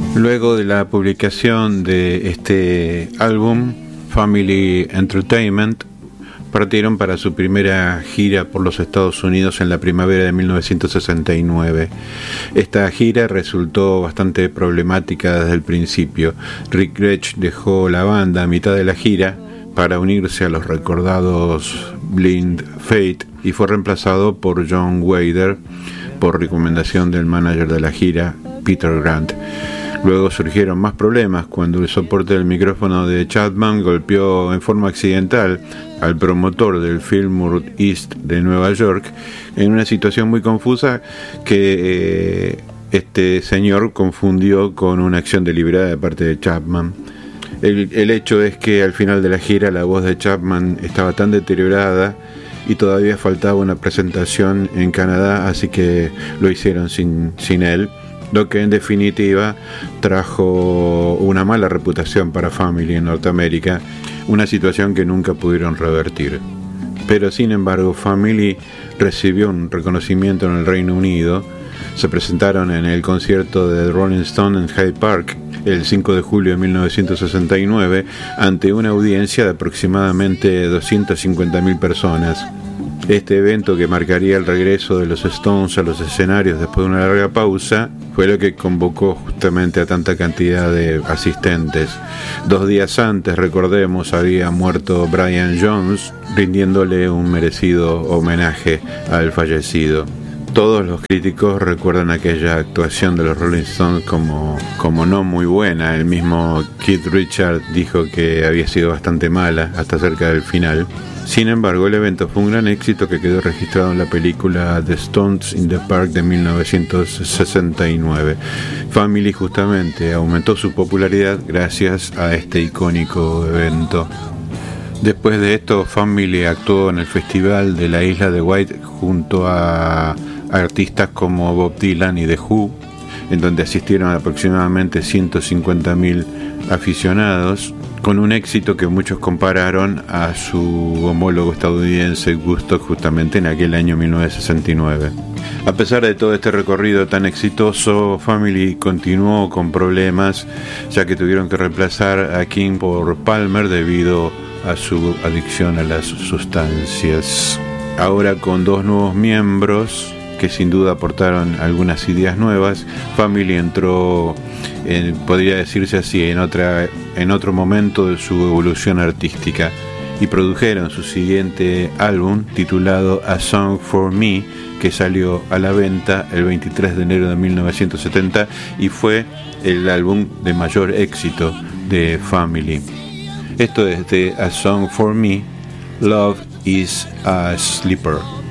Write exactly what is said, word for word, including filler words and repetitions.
Luego de la publicación de este álbum, Family Entertainment partieron para su primera gira por los Estados Unidos en la primavera de mil novecientos sesenta y nueve. Esta gira resultó bastante problemática desde el principio. Rick Gretsch dejó la banda a mitad de la gira para unirse a los recordados Blind Fate y fue reemplazado por John Wader por recomendación del manager de la gira, Peter Grant. Luego surgieron más problemas cuando el soporte del micrófono de Chapman golpeó en forma accidental al promotor del Fillmore East de Nueva York en una situación muy confusa que eh, este señor confundió con una acción deliberada de parte de Chapman. El, el hecho es que al final de la gira la voz de Chapman estaba tan deteriorada y todavía faltaba una presentación en Canadá, así que lo hicieron sin, sin él, lo que en definitiva trajo una mala reputación para Family en Norteamérica, una situación que nunca pudieron revertir. Pero sin embargo, Family recibió un reconocimiento en el Reino Unido. Se presentaron en el concierto de The Rolling Stones en Hyde Park el cinco de julio de mil novecientos sesenta y nueve ante una audiencia de aproximadamente doscientas cincuenta mil personas. Este evento, que marcaría el regreso de los Stones a los escenarios después de una larga pausa, fue lo que convocó justamente a tanta cantidad de asistentes. Dos días antes, recordemos, había muerto Brian Jones, rindiéndole un merecido homenaje al fallecido. Todos los críticos recuerdan aquella actuación de los Rolling Stones como, como no muy buena. El mismo Keith Richards dijo que había sido bastante mala hasta cerca del final. Sin embargo, el evento fue un gran éxito que quedó registrado en la película The Stones in the Park de mil novecientos sesenta y nueve. Family justamente aumentó su popularidad gracias a este icónico evento. Después de esto, Family actuó en el Festival de la Isla de Wight junto a artistas como Bob Dylan y The Who, en donde asistieron aproximadamente ciento cincuenta mil aficionados, con un éxito que muchos compararon a su homólogo estadounidense Woodstock justamente en aquel año mil novecientos sesenta y nueve. A pesar de todo este recorrido tan exitoso, Family continuó con problemas, ya que tuvieron que reemplazar a King por Palmer debido a su adicción a las sustancias. Ahora con dos nuevos miembros que sin duda aportaron algunas ideas nuevas, Family entró, en, podría decirse así, en, otra, en otro momento de su evolución artística y produjeron su siguiente álbum titulado A Song for Me, que salió a la venta el veintitrés de enero de mil novecientos setenta y fue el álbum de mayor éxito de Family. Esto es de A Song for Me, Love is a Sleeper.